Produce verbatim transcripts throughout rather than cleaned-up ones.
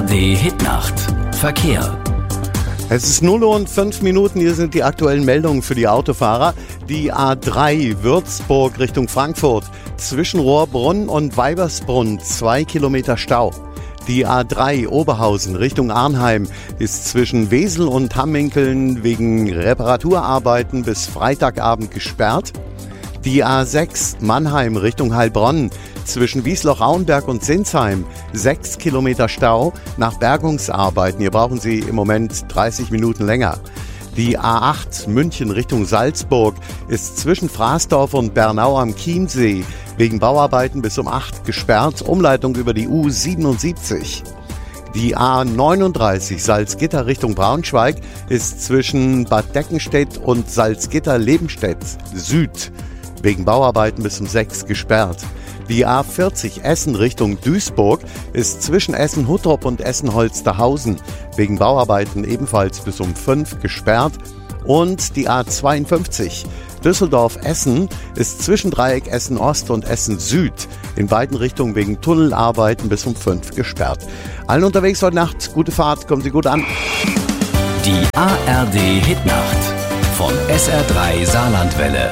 D Hitnacht. Verkehr. Es ist null Uhr und fünf Minuten, hier sind die aktuellen Meldungen für die Autofahrer. Die A drei Würzburg Richtung Frankfurt, zwischen Rohrbrunn und Weibersbrunn, zwei Kilometer Stau. Die A drei Oberhausen Richtung Arnheim ist zwischen Wesel und Hamminkeln wegen Reparaturarbeiten bis Freitagabend gesperrt. Die A sechs Mannheim Richtung Heilbronn zwischen Wiesloch-Auenberg und Sinsheim, sechs Kilometer Stau nach Bergungsarbeiten. Hier brauchen Sie im Moment dreißig Minuten länger. Die A acht München Richtung Salzburg ist zwischen Fraßdorf und Bernau am Chiemsee wegen Bauarbeiten bis um acht gesperrt. Umleitung über die U siebenundsiebzig. Die A neununddreißig Salzgitter Richtung Braunschweig ist zwischen Bad Deckenstedt und Salzgitter-Lebenstedt Süd wegen Bauarbeiten bis um sechs gesperrt. Die A vierzig Essen Richtung Duisburg ist zwischen Essen-Huttrop und Essen-Holsterhausen wegen Bauarbeiten ebenfalls bis um fünf gesperrt. Und die A zweiundfünfzig Düsseldorf-Essen ist zwischen Dreieck Essen-Ost und Essen-Süd in beiden Richtungen wegen Tunnelarbeiten bis um fünf gesperrt. Allen unterwegs heute Nacht, gute Fahrt, kommen Sie gut an. Die A R D Hitnacht von S R drei Saarlandwelle.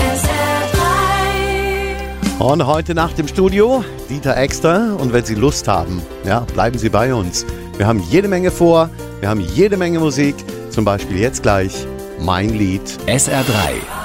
Und heute Nacht im Studio Dieter Exter, und wenn Sie Lust haben, ja, bleiben Sie bei uns. Wir haben jede Menge vor, wir haben jede Menge Musik, zum Beispiel jetzt gleich Mein Lied. S R drei.